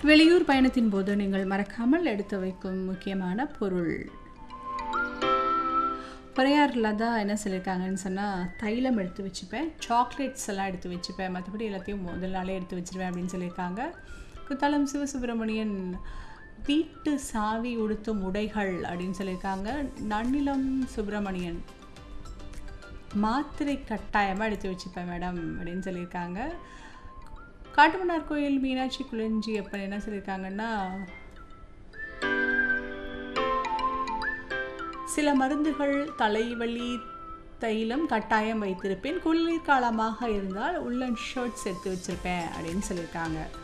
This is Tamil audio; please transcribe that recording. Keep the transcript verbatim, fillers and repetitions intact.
வெளியூர் பயணத்தின் போது நீங்கள் மறக்காமல் எடுத்து வைக்கும் முக்கியமான பொருள். பொறையார் லதா என்ன சொல்லியிருக்காங்கன்னு சொன்னால், தைலம் எடுத்து வச்சுப்பேன், சாக்லேட்ஸ் எல்லாம் எடுத்து வச்சுப்பேன், மற்றபடி எல்லாத்தையும் முதல் நாளே எடுத்து வச்சுருவேன் அப்படின்னு சொல்லியிருக்காங்க. குத்தாலம் சிவசுப்பிரமணியன் வீட்டு சாவி உடுத்தும் உடைகள் அப்படின்னு சொல்லியிருக்காங்க. நன்னிலம் சுப்பிரமணியன் மாத்திரை கட்டாயமாக எடுத்து வச்சுப்பேன் மேடம் அப்படின்னு சொல்லியிருக்காங்க. காட்டுமன்னார் கோயில் மீனாட்சி குளஞ்சி அப்பன் என்ன சொல்லியிருக்காங்கன்னா, சில மருந்துகள் தலைவலி தைலம் கட்டாயம் வைத்திருப்பேன், குளிர்காலமாக இருந்தால் உள்ளன் ஷர்ட்ஸ் எடுத்து வச்சுருப்பேன் அப்படின்னு சொல்லியிருக்காங்க.